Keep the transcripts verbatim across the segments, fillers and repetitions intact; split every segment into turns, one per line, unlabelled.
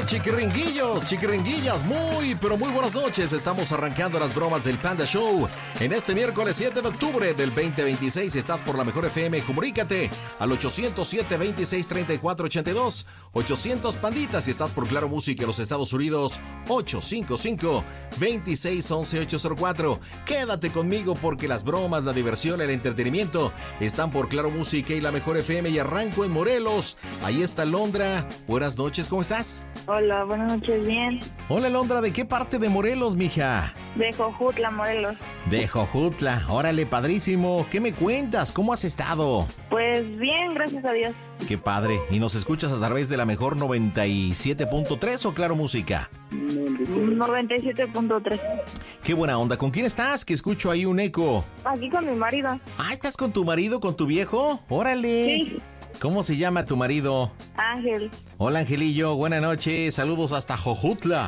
chiquiringuillos, chiquiringuillas, muy, pero muy buenas noches. Estamos arrancando las bromas del Panda Show en este miércoles siete de octubre del veinte veintiséis. Si estás por la Mejor F M, comunícate al ochocientos siete, veintiséis, treinta y cuatro ochenta y dos. ochocientos Panditas. Si estás por Claro Música en los Estados Unidos, ochocientos cincuenta y cinco, veintiséis, once, ochocientos cuatro. Quédate conmigo porque las bromas, la diversión, el entretenimiento están por Claro Música y la Mejor F M. Y arranco en Morelos. Ahí está Londra. Buenas noches, ¿cómo estás?
Hola, buenas noches, bien.
Hola, Londra, ¿de qué parte de Morelos, mija?
De Jojutla, Morelos.
De Jojutla, órale, padrísimo. ¿Qué me cuentas? ¿Cómo has estado?
Pues bien, gracias a Dios.
Qué padre. ¿Y nos escuchas a través de la Mejor noventa y siete punto tres o Claro Música?
noventa y siete punto tres.
Qué buena onda. ¿Con quién estás? Que escucho ahí un eco.
Aquí con mi marido.
Ah, ¿estás con tu marido, con tu viejo? Órale.
Sí.
¿Cómo se llama tu marido?
Ángel.
Hola, Angelillo. Buenas noches. Saludos hasta Jojutla.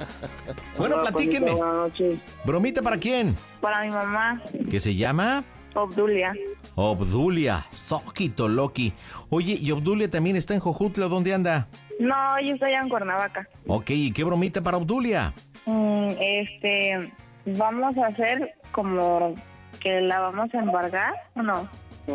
Bueno,
Hola,
platíquenme.
Buenas noches.
¿Bromita para quién?
Para mi mamá.
¿Qué se llama?
Obdulia.
Obdulia. Soquito Loki. Oye, ¿y Obdulia también está en Jojutla? ¿Dónde anda?
No, yo estoy en Cuernavaca.
Ok, ¿y qué bromita para Obdulia?
Mm, este, vamos a hacer como que la vamos a embargar, ¿o no?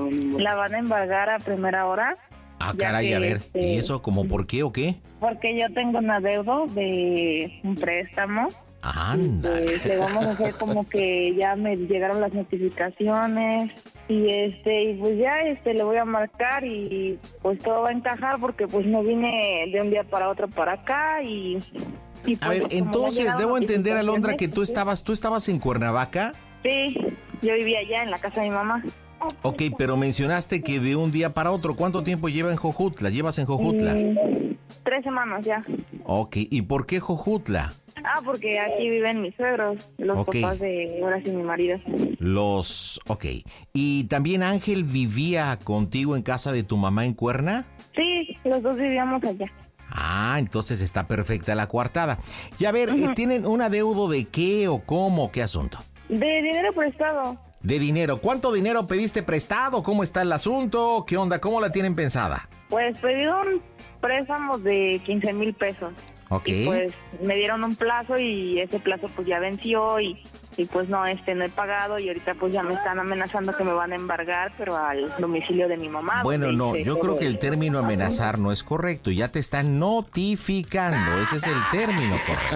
La van a embargar a primera hora.
Ah,
ya
caray,
que,
a ver.
este,
¿Y eso como por qué o qué?
Porque yo tengo un adeudo de un préstamo.
Ándale.
Pues, le vamos a hacer como que ya me llegaron las notificaciones y este y pues ya este le voy a marcar y pues todo va a encajar porque pues no vine de un día para otro para acá y, y pues,
A ver,
como me
entonces
llegaron
debo entender, Alondra, que tú
notificaciones,
estabas, tú estabas en Cuernavaca.
sí, yo vivía allá en la casa de mi mamá.
Ok, pero mencionaste que de un día para otro. ¿Cuánto tiempo lleva en Jojutla? ¿Llevas en Jojutla?
Mm, tres semanas ya.
Ok, ¿y por qué Jojutla?
Ah, porque aquí viven mis suegros, los
Ok.
papás de ahora sí mi marido.
Los... Ok. ¿Y también Ángel vivía contigo en casa de tu mamá en Cuerna?
Sí, los dos vivíamos allá.
Ah, entonces está perfecta la coartada. Y a ver, uh-huh. ¿tienen un adeudo de qué o cómo? ¿Qué asunto?
De dinero prestado.
De dinero. ¿Cuánto dinero pediste prestado? ¿Cómo está el asunto? ¿Qué onda? ¿Cómo la tienen pensada?
Pues pedí un préstamo de quince mil pesos.
Ok.
Y pues me dieron un plazo y ese plazo pues ya venció y, y pues no, este no he pagado y ahorita pues ya me están amenazando que me van a embargar, pero al domicilio de mi mamá.
Bueno, no, yo creo que el término amenazar no es correcto, ya te están notificando, ese es el término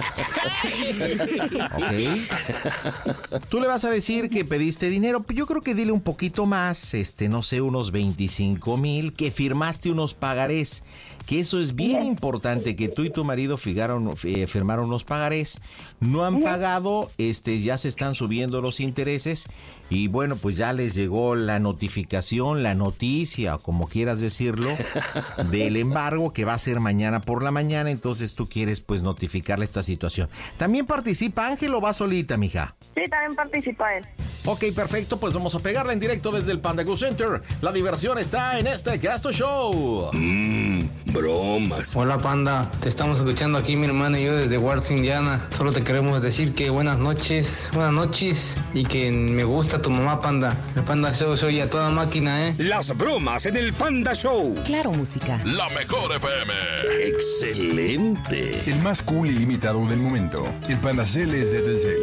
correcto. ¿Ok? Tú le vas a decir que pediste dinero, yo creo que dile un poquito más, este, no sé, unos veinticinco mil, que firmaste unos pagarés, que eso es bien importante, que tú y tu marido firmaron, eh, firmaron unos pagarés, no han pagado, este, ya se están subiendo los intereses y bueno, pues ya les llegó la notificación, la noticia, o como quieras decirlo, del embargo que va a ser mañana por la mañana, entonces tú quieres pues notificarle esta situación. ¿También participa Ángel o va solita, mija?
Sí, también participa él.
Ok, perfecto, pues vamos a pegarla en directo desde el Panda Go Center. La diversión está en este Gasto Show.
Mmm, bromas.
Hola, Panda, te estamos escuchando aquí mi hermano y yo desde Wars, Indiana. Solo te queremos decir que buenas noches, buenas noches y que me gusta tu mamá, Panda. El Panda Show soy a toda máquina, ¿eh?
Las bromas en el Panda Show.
Claro Música.
La Mejor F M.
Excelente.
El más cool y limitado del momento. El Panda Cel es de Telcel.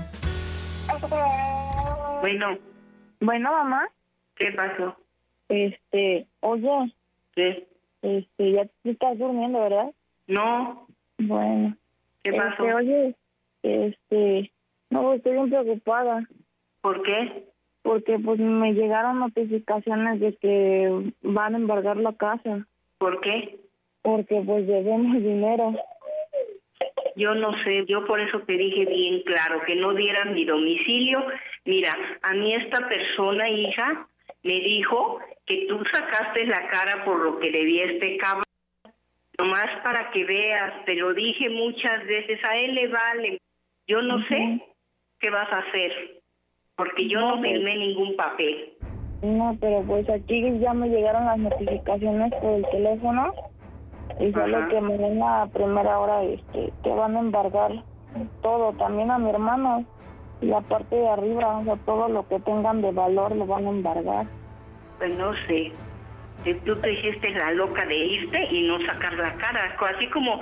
Bueno. Bueno, mamá.
¿Qué pasó?
Este, oye.
¿Qué?
Este, ya te estás durmiendo, ¿verdad?
No.
Bueno.
¿Qué pasó?
Este, oye, este, no, estoy bien preocupada.
¿Por qué?
Porque pues me llegaron notificaciones de que van a embargar la casa.
¿Por qué?
Porque pues debemos dinero.
Yo no sé, yo por eso te dije bien claro que no dieran mi domicilio. Mira, a mí esta persona, hija, me dijo que tú sacaste la cara por lo que debía este cabrón. Nomás para que veas, te lo dije muchas veces, a él le vale. Yo no uh-huh. sé qué vas a hacer, porque yo no, no firmé ningún papel.
No, pero pues aquí ya me llegaron las notificaciones por el teléfono y solo Ajá. que me den a primera hora este, que van a embargar todo, también a mi hermano y la parte de arriba, o sea, todo lo que tengan de valor lo van a embargar.
Pues no sé, tú te hiciste la loca de irte y no sacar la cara, así como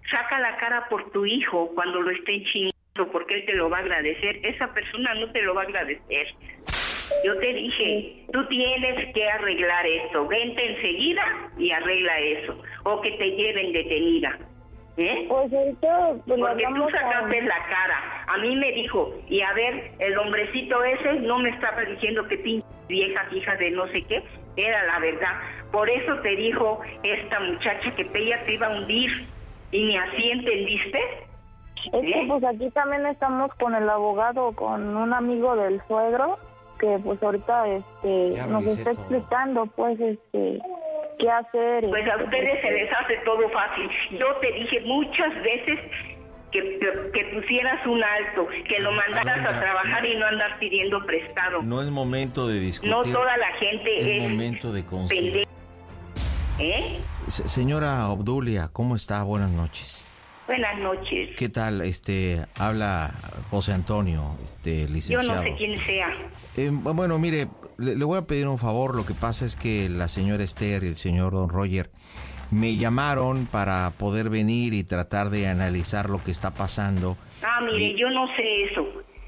saca la cara por tu hijo cuando lo estén chingando, porque él te lo va a agradecer. Esa persona no te lo va a agradecer. Yo te dije, tú tienes que arreglar esto, vente enseguida y arregla eso, o que te lleven detenida. ¿Eh?
Pues ahorita... Pues,
porque tú sacaste
a...
la cara. A mí me dijo, y a ver, el hombrecito ese no me estaba diciendo que pinche vieja hija de no sé qué, era la verdad. Por eso te dijo esta muchacha que ella te iba a hundir, y ni así entendiste.
Es que pues aquí también estamos con el abogado, con un amigo del suegro, que pues ahorita este nos está todo. explicando pues este qué hacer.
Pues a ustedes este... se les hace todo fácil. Yo te dije muchas veces que, que, que pusieras un alto, que lo mandaras Alondra, a trabajar y no andar pidiendo prestado.
No es momento de discutir.
No toda la gente es,
es momento de
pendeja. ¿Eh?
Señora Obdulia, ¿cómo está? Buenas noches.
Buenas noches.
¿Qué tal? Este, habla José Antonio, este, licenciado.
Yo no sé quién sea.
Eh, bueno, mire, le, le voy a pedir un favor. Lo que pasa es que la señora Esther y el señor Don Roger me llamaron para poder venir y tratar de analizar lo que está pasando.
Ah, mire, y... yo no sé eso.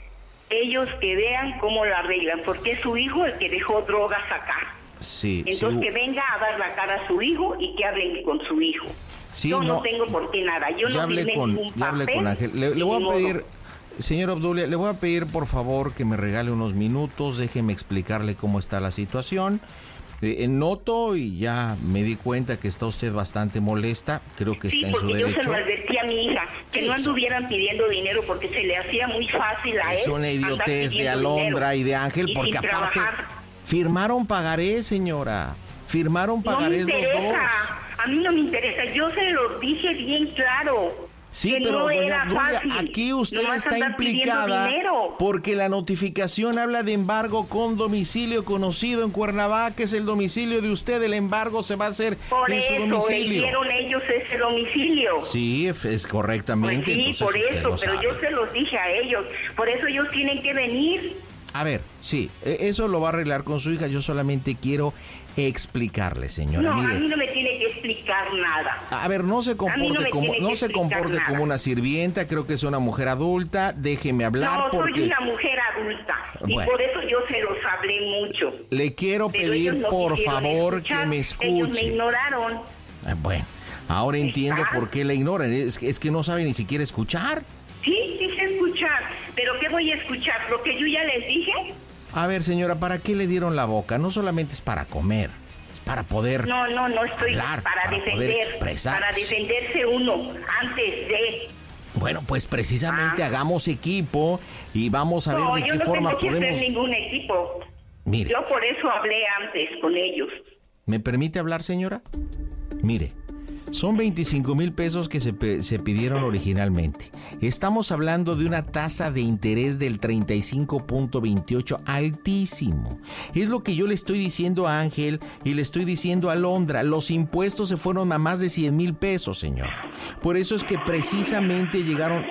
Ellos que vean cómo la arreglan, porque es su hijo el que dejó drogas acá.
Sí.
Entonces
sí.
que venga a dar la cara a su hijo y que hablen con su hijo.
Sí,
yo no,
no
tengo por qué nada. Yo
ya
no
hablé con,
ningún
ya hablé
papel,
con Ángel. Le, le voy a pedir,
modo.
señor Obdulia, le voy a pedir por favor que me regale unos minutos. Déjeme explicarle cómo está la situación. Eh, noto y ya me di cuenta que está usted bastante molesta. Creo que
sí,
está en su derecho.
Sí, porque yo se lo advertí a mi hija, que sí, no anduvieran pidiendo dinero porque se le hacía muy fácil a él.
Es una idiotez de Alondra y de Ángel,
y
porque aparte
trabajar.
Firmaron pagarés, señora. Firmaron pagarés
no me
los dos.
A mí no me interesa. Yo se lo dije bien claro.
Sí,
que
pero
no
doña
era
Obdulia,
fácil.
aquí usted
no
está implicada porque la notificación habla de embargo con domicilio conocido en Cuernavaca, es el domicilio de usted, el embargo se va a hacer
por
en
eso,
su domicilio.
Por eso ellos ese domicilio.
Sí, es correctamente.
Pues sí, por eso, pero yo se los dije a ellos. Por eso ellos tienen que venir.
A ver, sí, eso lo va a arreglar con su hija. Yo solamente quiero explicarle, señora.
No,
Mire,
a mí no me tiene que explicar nada.
A ver, no se comporte
no
como no se comporte
nada.
como una sirvienta. Creo que es una mujer adulta. Déjeme hablar
no,
porque
soy una mujer adulta y
bueno,
por eso yo se los hablé mucho.
Le quiero
pero
pedir
no
por favor
escuchar.
que me escuche.
Ellos me ignoraron.
Eh, bueno, ahora entiendo por qué la ignoran. Es, es que no sabe ni siquiera escuchar.
Sí, sí sé escuchar, pero ¿qué voy a escuchar? ¿Lo que yo ya les dije?
A ver, señora, ¿para qué le dieron la boca? No solamente es para comer, es para poder
No, no, no estoy
hablar,
para,
para
defender,
poder expresar.
para defenderse uno antes de...
Bueno, pues precisamente ah. hagamos equipo y vamos a
no,
ver de qué
no
forma
podemos... No, yo no
podemos...
tengo ningún equipo.
Mire.
Yo por eso hablé antes con ellos.
¿Me permite hablar, señora? Mire, son veinticinco mil pesos que se, pe- se pidieron originalmente. Estamos hablando de una tasa de interés del treinta y cinco punto veintiocho, altísimo. Es lo que yo le estoy diciendo a Ángel y le estoy diciendo a Alondra. Los impuestos se fueron a más de cien mil pesos, señora. Por eso es que precisamente llegaron...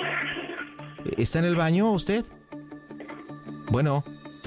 ¿Está en el baño usted? Bueno...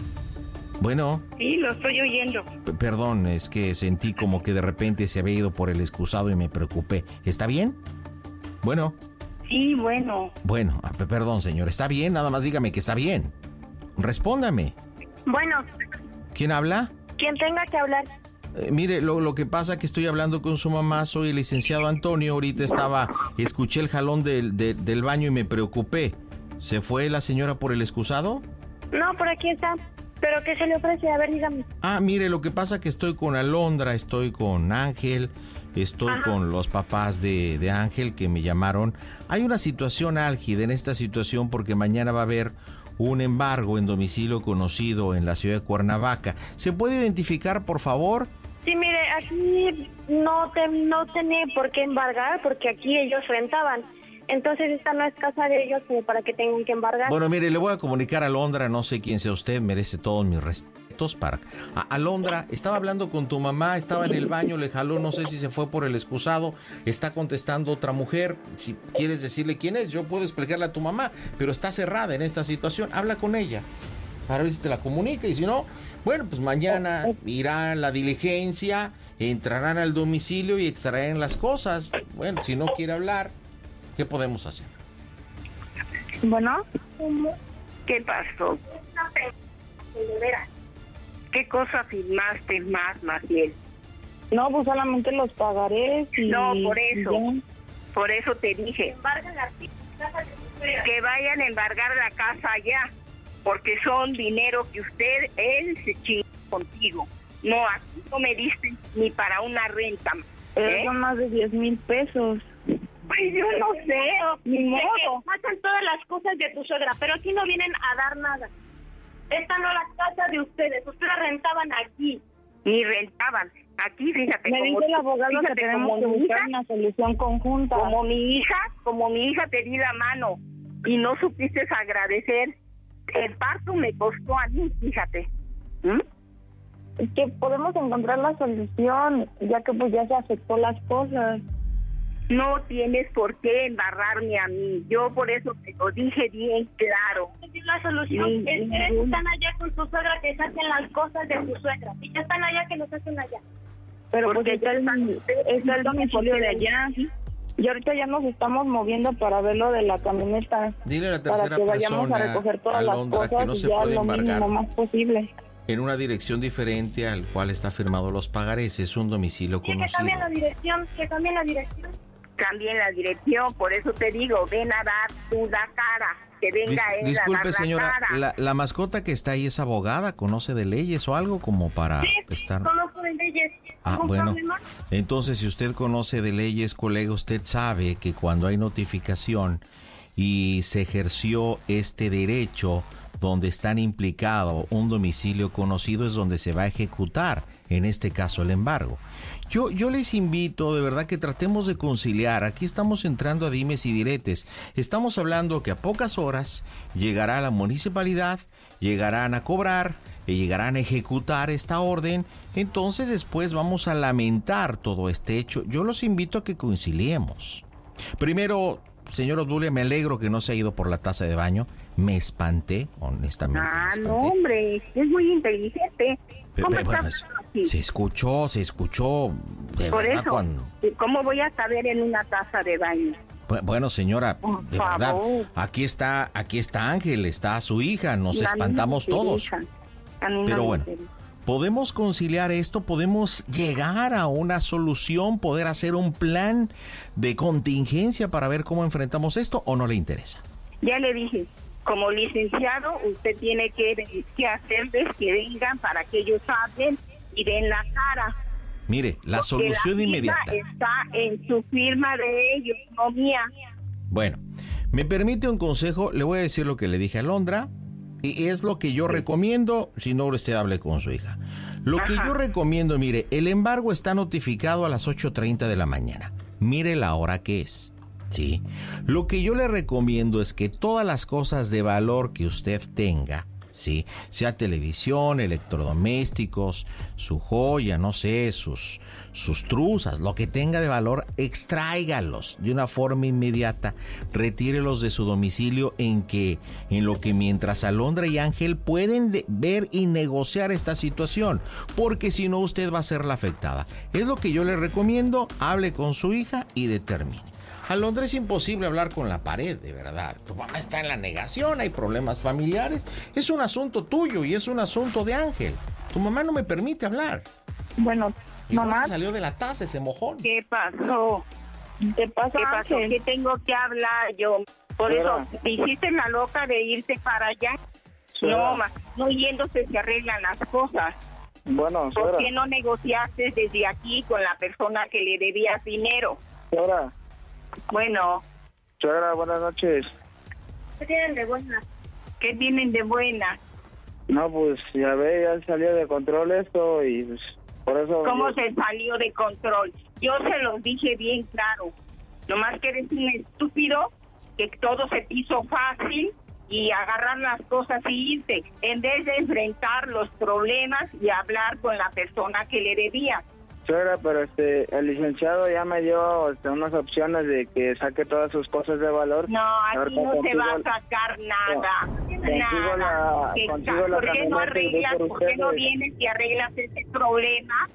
Bueno.
Sí, lo estoy oyendo.
P- perdón, es que sentí como que de repente se había ido por el excusado y me preocupé. ¿Está bien? Bueno.
Sí, bueno.
Bueno, ah, p- perdón, señor. ¿Está bien? Nada más dígame que está bien. Respóndame.
Bueno.
¿Quién habla?
Quien tenga que hablar.
Eh, mire, lo, lo que pasa es que estoy hablando con su mamá. Soy el licenciado Antonio. Ahorita estaba... Escuché el jalón del, de, del baño y me preocupé. ¿Se fue la señora por el excusado?
No, por aquí está. ¿Pero qué se le ofrece? A ver, dígame.
Ah, mire, lo que pasa es que estoy con Alondra, estoy con Ángel, estoy Ajá. con los papás de, de Ángel que me llamaron. Hay una situación álgida en esta situación porque mañana va a haber un embargo en domicilio conocido en la ciudad de Cuernavaca. ¿Se puede identificar, por favor?
Sí, mire, aquí no, te, no tiene por qué embargar porque aquí ellos rentaban. Entonces esta no es casa de ellos como para que tengan que embargar.
Bueno, mire, le voy a comunicar a Alondra, no sé quién sea usted, merece todos mis respetos para... A Alondra, estaba hablando con tu mamá, estaba en el baño, le jaló, no sé si se fue por el excusado, está contestando otra mujer, si quieres decirle quién es, yo puedo explicarle a tu mamá, pero está cerrada en esta situación, habla con ella, para ver si te la comunica, y si no, bueno, pues mañana irá la diligencia, entrarán al domicilio y extraerán las cosas, bueno, si no quiere hablar... ¿Qué podemos hacer?
Bueno,
¿Qué pasó? ¿Qué cosa firmaste más, Maciel?
no, pues solamente los pagarés y...
No, por eso.
y ya.
Por eso te dije que vayan a embargar la casa allá, porque son dinero que usted, él se chingó contigo. No, aquí no me diste ni para una renta.
Eh,
¿eh?
Son más de diez mil pesos.
Pues yo no sé, ni modo.
Hacen todas las cosas de tu suegra, pero aquí no vienen a dar nada. Esta no es la casa de ustedes, ustedes rentaban aquí.
Ni rentaban. Aquí, fíjate.
Me
como
dice el
tú-
abogado que
fíjate,
tenemos
como
que
mi
buscar
hija,
una solución conjunta.
como mi hija, como mi hija te di la mano y no supiste agradecer. El parto me costó a mí, fíjate. ¿Mm?
Es que podemos encontrar la solución, ya que pues ya se aceptó las cosas.
No tienes por qué embarrarme a mí. Yo por eso te lo dije bien claro.
La solución
Sí,
es
sí,
que
sí.
están allá con tu suegra, que saquen las cosas de tu suegra. Y ya están allá, que los hacen allá.
Pero pues
Porque
está el, está el domicilio de allá. Y ahorita ya nos estamos moviendo para ver lo de la camioneta.
Dile a la
Para
tercera
que vayamos a
persona,
recoger todas las
Alondra,
cosas
que no
y
se
ya
puede
lo
embargar
mínimo más posible.
en una dirección diferente al cual está firmado los pagarés. Es un domicilio
Y que
conocido.
cambien la dirección, que cambien la dirección.
Cambien la dirección, por eso te digo, ven a dar tu la cara. Que venga
Dis-
él
disculpe,
a dar
señora,
la cara.
la, la mascota que está ahí es abogada, conoce de leyes o algo como para
Sí,
estar...
conozco de leyes.
Ah,
¿Algún
bueno.
problema?
Entonces, si usted conoce de leyes, colega, usted sabe que cuando hay notificación y se ejerció este derecho donde están implicado un domicilio conocido, es donde se va a ejecutar, en este caso, el embargo. Yo, yo les invito de verdad que tratemos de conciliar. Aquí estamos entrando a dimes y diretes. Estamos hablando que a pocas horas llegará la municipalidad, llegarán a cobrar y llegarán a ejecutar esta orden. Entonces después vamos a lamentar todo este hecho. Yo los invito a que conciliemos. Primero, señor Obdulia, me alegro que no se ha ido por la taza de baño. Me espanté, honestamente.
Ah,
me
no,
espanté.
hombre, es muy inteligente.
Pe-
¿Cómo
pe- bueno,
estás
es-
así?
se escuchó, se escuchó. De
Por
verdad,
eso,
cuando...
¿cómo voy a saber en una taza de baño?
Bu- Bueno, señora,
Por
de verdad,
favor.
aquí está, aquí está Ángel, está su hija, nos
A mí no
espantamos
me
todos.
interesa. A mí no
Pero
me
bueno,
interesa.
podemos conciliar esto, podemos llegar a una solución, poder hacer un plan de contingencia para ver cómo enfrentamos esto, ¿o no le interesa?
Ya le dije, como licenciado, usted tiene que, que hacerles que vengan para que ellos hablen y den la cara.
Mire, la
Porque
solución
la firma
inmediata.
está en su firma de ellos, no mía.
Bueno, me permite un consejo, le voy a decir lo que le dije a Alondra, y es lo que yo recomiendo, si no usted hable con su hija. Lo que
Ajá.
yo recomiendo, mire, el embargo está notificado a las ocho treinta de la mañana. Mire la hora que es. Sí. Lo que yo le recomiendo es que todas las cosas de valor que usted tenga, sí, sea televisión, electrodomésticos, su joya, no sé, sus, sus truzas, lo que tenga de valor, extráigalos de una forma inmediata, retírelos de su domicilio en que, en lo que mientras Alondra y Ángel pueden de- ver y negociar esta situación, porque si no usted va a ser la afectada. Es lo que yo le recomiendo, hable con su hija y determine. Alondra, es imposible hablar con la pared, de verdad. Tu mamá está en la negación, hay problemas familiares. Es un asunto tuyo y es un asunto de Ángel. Tu mamá no me permite hablar.
Bueno,
Igual
mamá,
se salió de la taza ese mojón.
¿Qué pasó?
¿qué pasa,
¿Qué pasó?
Ángel?
¿Qué tengo que hablar yo? Por eso, ¿te hiciste la loca de irte para allá? No, ma, no yéndose se arreglan las cosas.
Bueno,
¿Por
suegra,
qué no negociaste desde aquí con la persona que le debías dinero?
suegra,
Bueno,
suegra, buenas noches.
¿Qué tienen de buena?
¿qué tienen de buena?
No, pues ya ve, ya salió de control esto y pues, por eso...
¿Cómo
yo-
se salió de control? Yo se los dije bien claro. Nomás que eres un estúpido, que todo se te hizo fácil y agarrar las cosas y irte, en vez de enfrentar los problemas y hablar con la persona que le debía.
Suegra, pero este, el licenciado ya me dio este, unas opciones de que saque todas sus cosas de valor.
No, aquí
Ahorita
no se
consigo-
va a sacar nada,
consigo
nada.
la-
Que-
consigo la
¿Por qué no
camioneta y voy
arreglas,
por
por qué no
ustedes.
vienes y arreglas ese problema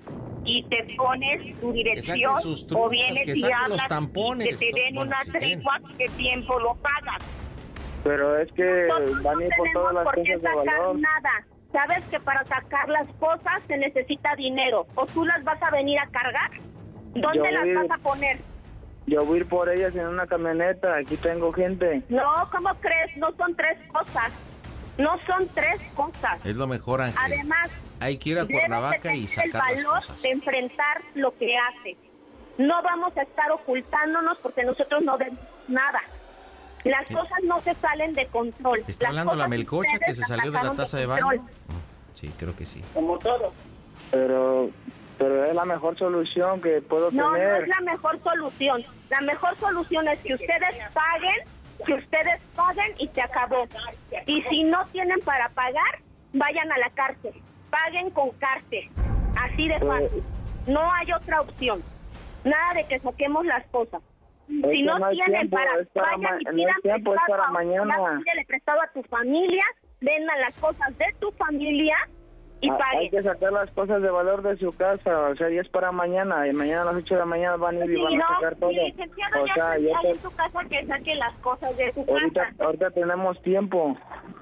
y te pones tu dirección
sus trucos,
o vienes
que
y
saquen
hablas
los tampones,
y que te den
bueno,
una
si
tregua, ¿qué tiempo lo pagas?
Pero es que
Nosotros
van a
no
ir por
tenemos
todas las
por qué
cosas de
sacar
valor.
nada. Sabes que para sacar las cosas se necesita dinero. ¿O tú las vas a venir a cargar? ¿Dónde
Yo
las
voy-
vas a poner?
Yo voy a ir por ellas en una camioneta, aquí tengo gente.
No, ¿cómo crees? No son tres cosas. No son tres cosas.
Es lo mejor, Ángel.
Además,
Hay que ir a
debes de
Cuernavaca y
tener
sacar
el
las
valor
cosas.
de enfrentar lo que hace. No vamos a estar ocultándonos porque nosotros no vemos nada. Las
Sí.
cosas no se salen de control.
¿Está
Las
hablando la
cosas
melcocha
ustedes
que se
las
salió de la
sacaron
taza de
control.
baño? Sí, creo que sí.
Como todo.
Pero, pero es la mejor solución que puedo
No, no
tener.
es la mejor solución. La mejor solución es que ustedes paguen, que ustedes paguen y se acabó. Y si no tienen para pagar, vayan a la cárcel. Paguen con cárcel. Así de fácil. No hay otra opción. Nada de que saquemos las cosas.
Es
Si
que
no
no hay
tienen
tiempo,
para,
es para
vayan
ma-
y
no hay
pidan
tiempo, es
prestado
para
a-
mañana.
pídele prestado a tu familia, vendan las cosas de tu familia y
Ah,
paguen.
hay que sacar las cosas de valor de su casa, o sea, ya es para mañana, y mañana a las ocho de la mañana van a ir y
Sí,
van a
no,
sacar todo.
mi licenciado
O
ya
sea,
está
ya
ahí
te-
en tu casa que saque las cosas de su
ahorita,
casa.
ahorita tenemos tiempo.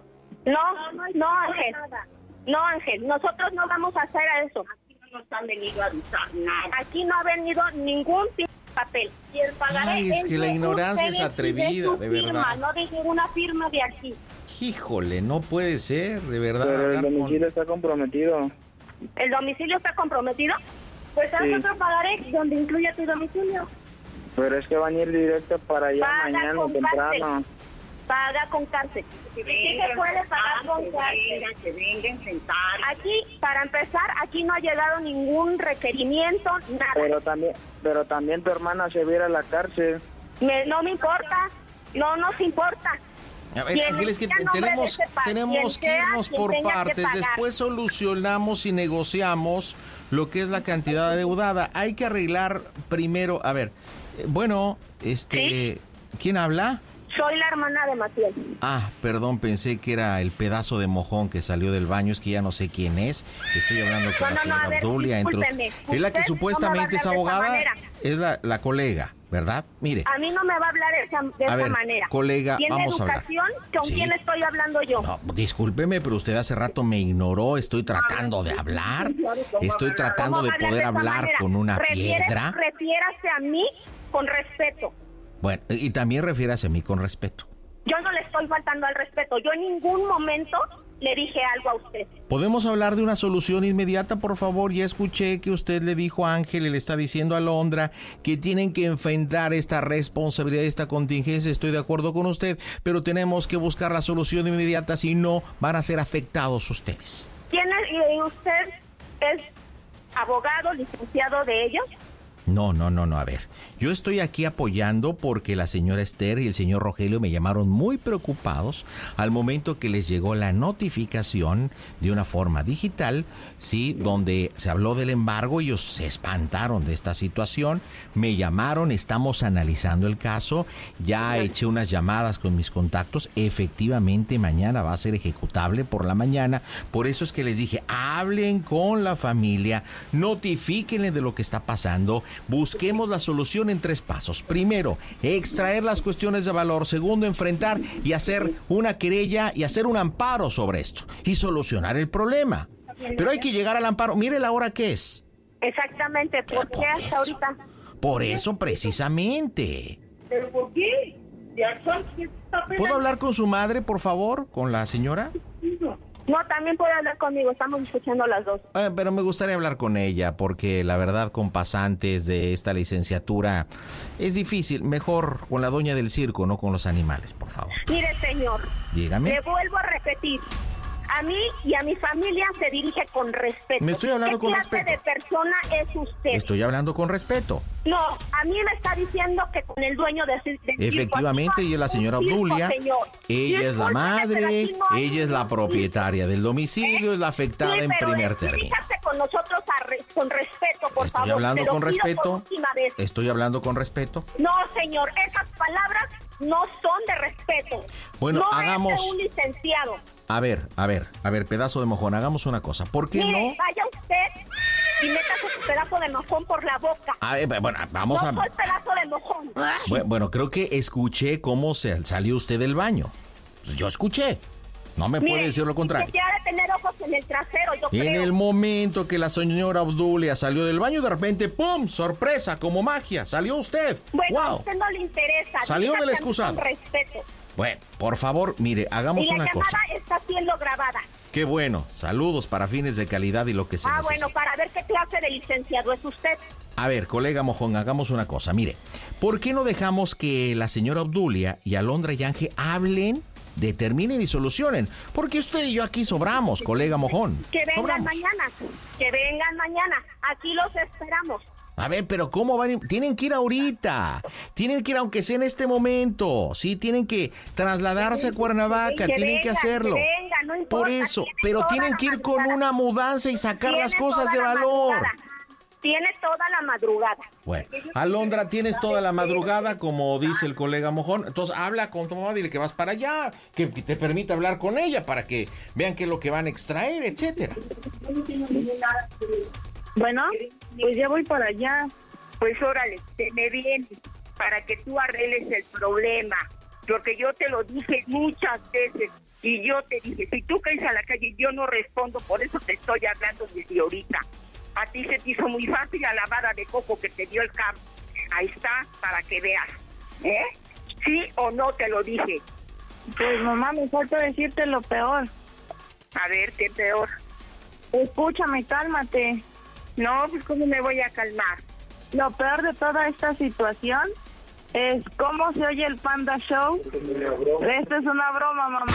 No, no, Ángel. No, Ángel, nosotros no vamos a hacer eso. Aquí no nos han venido a avisar nada. Aquí no ha venido ningún tipo de papel. Y el pagaré
Ay, es que
de
la ignorancia es
ustedes y
atrevida,
su
de
firma,
verdad.
no de ninguna firma de aquí.
Híjole, no puede ser, de verdad.
Pero el
hablar con-
domicilio está comprometido.
¿El domicilio está comprometido? Pues haz
Sí.
otro pagaré donde incluya tu domicilio.
Pero es que van a ir directo para allá
Paga
mañana
con
temprano.
cárcel. Paga con cárcel. Sí se puede pagar con cárcel.
Que vengan, sentar.
Aquí, para empezar, aquí no ha llegado ningún requerimiento, nada.
Pero también, pero también tu hermana se va a ir a la cárcel.
Me- no me importa, no nos importa.
A ver,
Quien
Ángel, es que
esté a nombre de
tenemos,
ese pa-
tenemos
quien
que
sea,
irnos
quien
por
tenga que
partes.
pagar.
Después solucionamos y negociamos lo que es la cantidad adeudada. Hay que arreglar primero. A ver, eh, bueno, este, ¿quién habla?
Soy la hermana de Maciel.
Ah, perdón, pensé que era el pedazo de mojón que salió del baño, es que ya no sé quién es. Estoy hablando con
No,
la
no, no,
señora
a ver,
Obdulia. entre
discúlpeme.
usted- es la que
Usted no me
supuestamente
va a
es
hablar de esa
abogada,
manera.
es la, la colega, ¿verdad? Mire,
A mí no me va a hablar esa- de
A
esa
ver,
manera.
colega,
¿Tiene
vamos a hablar.
educación? ¿Con
Sí.
quién estoy hablando yo?
no, discúlpeme, pero usted hace rato me ignoró. Estoy tratando de hablar. Estoy tratando
¿Cómo
de
va a hablar
poder
esa
hablar
manera?
con una
Refiere-
piedra.
Refiérase a mí con respeto.
Bueno, y también refiérase a mí con respeto.
Yo no le estoy faltando al respeto. Yo en ningún momento le dije algo a usted.
¿Podemos hablar de una solución inmediata, por favor? Ya escuché que usted le dijo a Ángel y le está diciendo a Londra que tienen que enfrentar esta responsabilidad, esta contingencia. Estoy de acuerdo con usted, pero tenemos que buscar la solución inmediata, si no van a ser afectados ustedes.
¿Quién es, y usted es abogado, licenciado de ellos?
No, no, no, no, a ver. Yo estoy aquí apoyando porque la señora Esther y el señor Rogelio me llamaron muy preocupados al momento que les llegó la notificación de una forma digital, sí, donde se habló del embargo. Ellos se espantaron de esta situación, me llamaron, estamos analizando el caso, ya eché unas llamadas con mis contactos, efectivamente mañana va a ser ejecutable por la mañana, por eso es que les dije, hablen con la familia, notifíquenle de lo que está pasando. Busquemos la solución en tres pasos. Primero, extraer las cuestiones de valor. Segundo, enfrentar y hacer una querella y hacer un amparo sobre esto y solucionar el problema. Pero hay que llegar al amparo. Mire la hora que es.
Exactamente. ¿Por qué hasta ahorita?
Por eso precisamente.
¿Pero por qué? Ya son-
¿Puedo hablar con su madre, por favor? ¿Con la señora?
No, también puede hablar conmigo. Estamos escuchando las dos.
Eh, pero me gustaría hablar con ella porque la verdad con pasantes de esta licenciatura es difícil. Mejor con la doña del circo, no con los animales, por favor.
Mire, señor.
Dígame.
Le vuelvo a repetir. A mí y a mi familia se dirige con respeto.
Me estoy hablando
¿Qué
con
clase
respeto.
de persona es usted?
Estoy hablando con respeto.
No, a mí me está diciendo que con el dueño de, de
Efectivamente, ella es la señora Obdulia. Ella es la madre, ella es la propietaria del domicilio, es la afectada en primer término.
Dígase con nosotros a re- con respeto, por
Estoy
favor.
hablando
Te lo
con
pido por
respeto.
última vez.
Estoy hablando con respeto.
No, señor, esas palabras no son de respeto.
Bueno,
no
hagamos-
es de un licenciado.
A ver, a ver, a ver, pedazo de mojón, hagamos una cosa. ¿Por qué
Mire,
no?
vaya usted y métase su pedazo de mojón por la boca.
A ver, bueno, vamos
no
a...
No soy pedazo de mojón.
Bueno, bueno, creo que escuché cómo se salió usted del baño. Pues yo escuché. No me
Mire,
puede decir lo contrario.
Que ha de tener ojos en el trasero, yo
En
creo.
el momento que la señora Obdulia salió del baño, de repente, ¡pum! ¡Sorpresa! Como magia, salió usted.
Bueno,
¡Wow!
a usted no le interesa.
Salió del excusado.
Con respeto.
Bueno, por favor, mire, hagamos
y la
una
llamada
cosa.
está siendo grabada.
Qué bueno. Saludos para fines de calidad y lo que se
Ah,
necesite.
bueno, para ver qué clase de licenciado es usted.
A ver, colega Mojón, hagamos una cosa. Mire, ¿por qué no dejamos que la señora Obdulia y Alondra Yange hablen, determinen y solucionen? Porque usted y yo aquí sobramos, colega Mojón.
Que vengan
Sobramos.
mañana, que vengan mañana. Aquí los esperamos.
A ver, pero ¿cómo van? Tienen que ir ahorita. Tienen que ir aunque sea en este momento. Sí, tienen que trasladarse a Cuernavaca.
Que
tienen
vengan,
que hacerlo.
que vengan, no importa,
Por eso,
tienen
pero
toda
tienen
la
que ir con
madrugada.
una mudanza y sacar
Tiene
las cosas
toda
de
la
valor.
madrugada. Tiene toda la madrugada.
Bueno, Alondra, tienes toda la madrugada, como dice el colega Mojón. Entonces, habla con tu mamá, dile que vas para allá, que te permita hablar con ella para que vean qué es lo que van a extraer, etcétera.
Bueno, pues ya voy para allá.
Pues órale, te me vienes para que tú arregles el problema, porque yo te lo dije muchas veces y yo te dije, si tú caes a la calle yo no respondo, por eso te estoy hablando desde ahorita. A ti se te hizo muy fácil la lavada de coco que te dio el campo. Ahí está, para que veas. ¿Eh? ¿Sí o no te lo dije?
Pues mamá, me falta decirte lo peor.
A ver, ¿qué peor?
Escúchame, cálmate.
No, pues ¿cómo me voy a calmar?
Lo peor de toda esta situación es cómo se oye el Panda Show. Esto es una broma, mamá.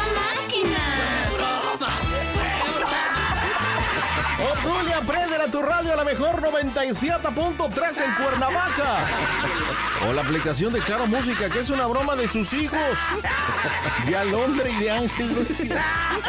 Obdulia, prende a tu radio a la mejor noventa y siete punto tres en Cuernavaca. O la aplicación de Claro Música, que es una broma de sus hijos. De Alondra y de Ángel García.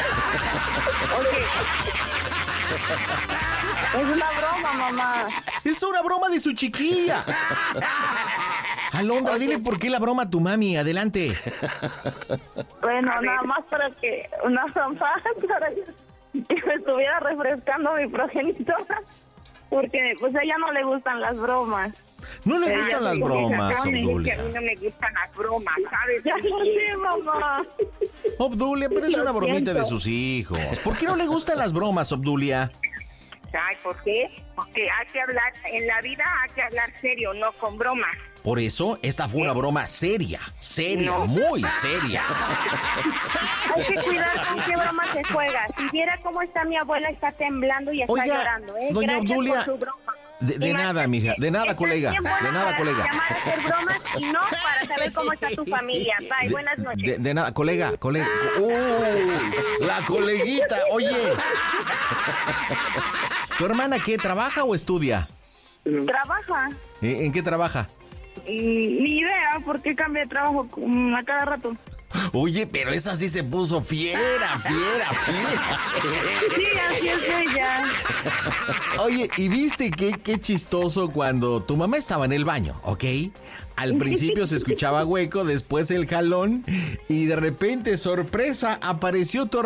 Es una broma, mamá.
Es una broma de su chiquilla. Alondra, dile por qué la broma a tu mami. Adelante.
Bueno, nada más para que... Una broma para que me estuviera refrescando mi progenitora. Porque pues a ella no le gustan las bromas.
No le gustan las bromas, Obdulia.
A mí no me gustan las bromas, ¿sabes?
Ya lo sé, mamá.
Obdulia, pero es una bromita de sus hijos. ¿Por qué no le gustan las bromas, Obdulia?
Ay, ¿por qué? Porque hay que hablar, en la vida hay que hablar serio, no con bromas.
Por eso, esta fue una broma seria, seria,
No.
muy seria.
Hay que cuidar con qué broma se juega. Si viera cómo está mi abuela, está temblando y está
Oiga,
llorando. ¿eh?
doña
Gracias
Obdulia,
por su broma.
De, de nada, mija, de nada,
Estás
colega,
bien buena
de nada,
para
colega.
llamar a hacer bromas y no para saber cómo está tu familia. Bye,
De-
buenas noches.
De, de nada, colega, colega. ¡Uh! La coleguita, oye. ¿Tu hermana qué, trabaja o estudia?
Trabaja.
¿En, en qué trabaja?
Mm, Ni idea por qué cambia de trabajo mm, a cada rato.
Oye, pero esa sí se puso fiera, fiera, fiera.
Sí, así es ella.
Oye, ¿y viste qué, qué chistoso cuando tu mamá estaba en el baño, ok? Al principio se escuchaba hueco, después el jalón y de repente, sorpresa, apareció tu